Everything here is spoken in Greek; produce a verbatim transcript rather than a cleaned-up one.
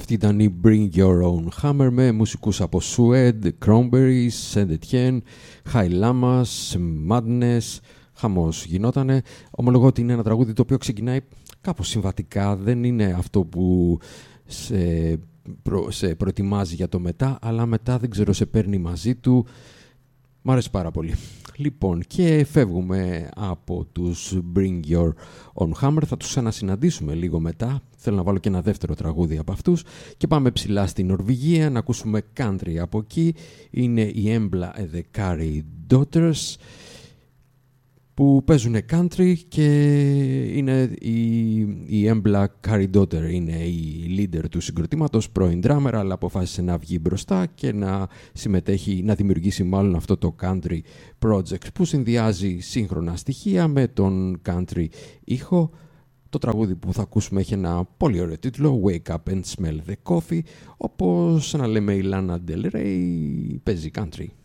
Αυτή ήταν η Bring Your Own Hammer με μουσικούς από Suede, Cranberries, Saint Etienne, High Lamas, Madness. Χαμός γινότανε. Ομολογώ ότι είναι ένα τραγούδι το οποίο ξεκινάει κάπως συμβατικά. Δεν είναι αυτό που σε, προ, σε προετοιμάζει για το μετά, αλλά μετά δεν ξέρω, σε παίρνει μαζί του. Μ' αρέσει πάρα πολύ. Λοιπόν, και φεύγουμε από τους Bring Your Own Hammer. Θα τους ξανασυναντήσουμε λίγο μετά. Θέλω να βάλω και ένα δεύτερο τραγούδι από αυτούς. Και πάμε ψηλά στην Νορβηγία να ακούσουμε country από εκεί. Είναι η Embla and the Carey Daughters που παίζουν country και είναι η, η Embla Carey Daughter είναι η leader του συγκροτήματος, πρώην drummer, αλλά αποφάσισε να βγει μπροστά και να συμμετέχει, να δημιουργήσει μάλλον αυτό το country project που συνδυάζει σύγχρονα στοιχεία με τον country ήχο. Το τραγούδι που θα ακούσουμε έχει ένα πολύ ωραίο τίτλο, Wake Up and Smell the Coffee, όπως να λέμε η Lana Del Rey παίζει country.